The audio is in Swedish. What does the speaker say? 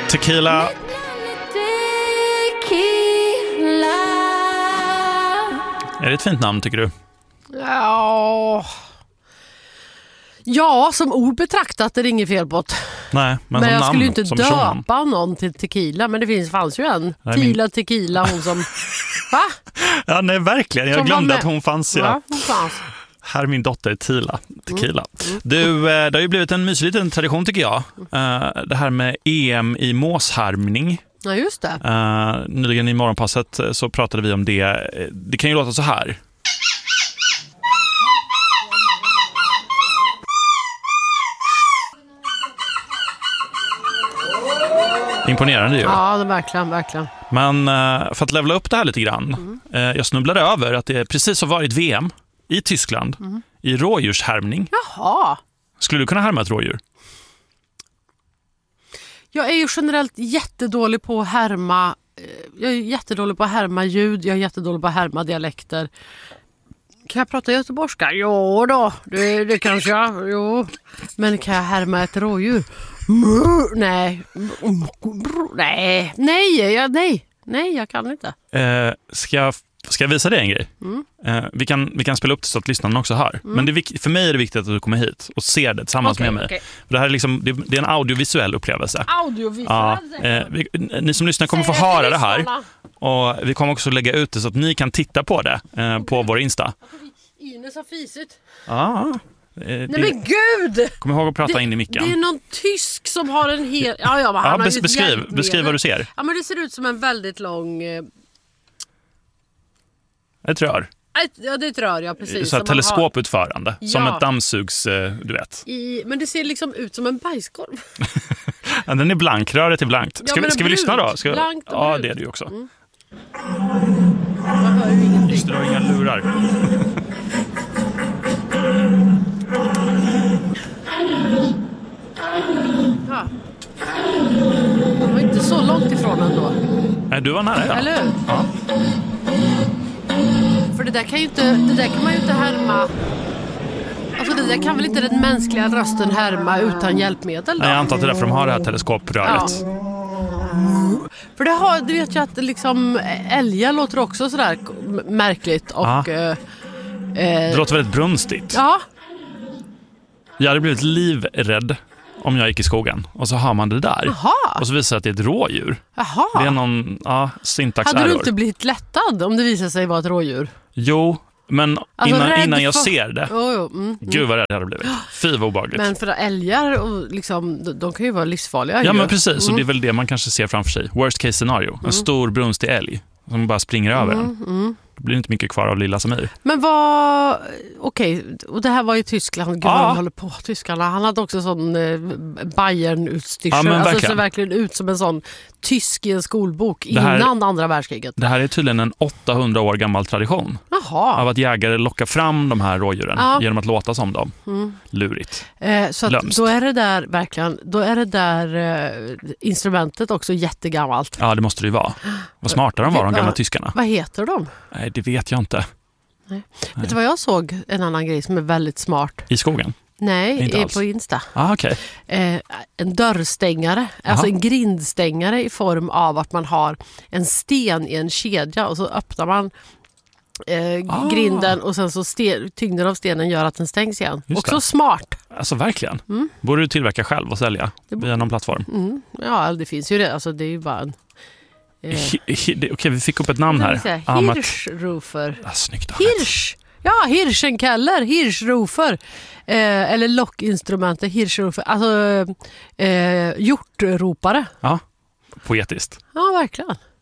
Tequila. Är det ett fint namn tycker du? Ja, som ord betraktat är det inget fel på det. Nej, men jag namn, skulle ju inte som döpa någon till tequila, men det fanns ju en. Tequila, hon som... Va? Ja, nej, verkligen. Jag som glömde att hon fanns. Ja, hon fanns. Här är min dotter Tequila. Du, det har ju blivit en mysig liten tradition tycker jag. Det här med EM i måshärmning. Ja, just det. Nyligen i morgonpasset så pratade vi om det. Det kan ju låta så här. Imponerande ju. Ja, det verkligen. Men för att levla upp det här lite grann. Jag snubblade över att det precis har varit VM i Tyskland i rådjurshärmning. Jaha. Skulle du kunna härma ett rådjur? Jag är ju generellt jättedålig på att härma. Jag är jättedålig på att härma ljud. Jag är jättedålig på att härma dialekter. Kan jag prata göteborgska? Jo då, det kanske jag. Jo. Men kan jag härma ett rådjur? Nej, jag kan inte. Ska jag visa dig en grej? Vi kan spela upp det så att lyssnarna också hör. Men för mig är det viktigt att du kommer hit och ser det tillsammans med mig. Okay. För det här är liksom, det är en audiovisuell upplevelse. Ja, ni som lyssnar kommer få höra det här. Och vi kommer också lägga ut det så att ni kan titta på det på vår Insta. Ines har fisit. Ja. Nej men gud! Kom ihåg att prata in i micken. Det är någon tysk som har en hel... Beskriv vad du ser. Ja, men det ser ut som en väldigt lång... Ett rör. Ja, det är ett rör, ja, precis. Så ett teleskoputförande. Ja. Som ett dammsugs, du vet. Men det ser liksom ut som en bajskorv. Ja, den är blank, röret är blankt. Ska vi lyssna då? Blankt och ja, det är det ju också. Man hör ju ingenting. Just det, du har inga lurar. Ja. Det var inte så långt ifrån ändå. Nej, du var nära, ja. Eller hur? Ja. För det där kan man ju inte härma. Alltså det där kan väl inte den mänskliga rösten härma utan hjälpmedel då? Nej, jag antar att det är därför de har det här teleskopröret. Ja. För du vet ju att liksom älgar låter också sådär märkligt och... det låter väldigt brunstigt. Ja. Jag hade blivit livrädd om jag gick i skogen. Och så har man det där. Aha. Och så visar det att det är ett rådjur. Aha. Det är någon syntax Hade error. du inte blivit lättad om det visade sig vara ett rådjur? Jo, men alltså, innan jag ser det. Gud vad rädd det hade blivit. Fy vad obehagligt. Men för älgar, och liksom, de kan ju vara livsfarliga. Ja, men precis. Och det är väl det man kanske ser framför sig. Worst case scenario. En stor brunstig älg som bara springer över en. Det blir inte mycket kvar av lilla Samir. Men okej, och det här var i Tyskland. Gud, vad håller på Tyskarna. Han hade också sån Bayern-utstyrsel. Ja, alltså ser verkligen ut som en sån tysk i en skolbok här, innan andra världskriget. Det här är tydligen en 800 år gammal tradition. Av att jägare lockar fram de här rådjuren genom att låta som dem. Lurigt. Så att då är det där verkligen, instrumentet också jättegammalt. Ja, det måste det ju vara. Vad smarta de var, de gamla tyskarna. Vad heter de? Nej, det vet jag inte. Nej. Vet du vad jag såg? En annan grej som är väldigt smart. I skogen? Nej, på Insta. Okay. En dörrstängare, alltså en grindstängare i form av att man har en sten i en kedja och så öppnar man grinden och sen så tyngden av stenen gör att den stängs igen. Också smart. Alltså verkligen. Borde du tillverka själv och sälja via någon plattform? Ja, det finns ju det. Alltså det är ju bara en... Okej, vi fick upp ett namn här. Hirschroofer. Snyggt. Hirsch! Ja, Hirschenkeller, Hirschroofer. Eller lockinstrumenter, Hirschroofer. Alltså hjortropare. Ja, poetiskt. Ja, verkligen.